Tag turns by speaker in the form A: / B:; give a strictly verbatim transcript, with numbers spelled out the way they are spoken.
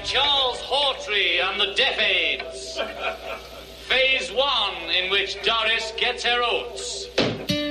A: Charles Hawtrey and the Deaf Aids. Phase one, in which Doris gets her oats.